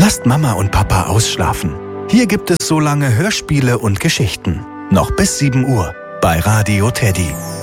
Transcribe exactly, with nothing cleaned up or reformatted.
Lasst Mama und Papa ausschlafen. Hier gibt es so lange Hörspiele und Geschichten. Noch bis sieben Uhr bei Radio Teddy.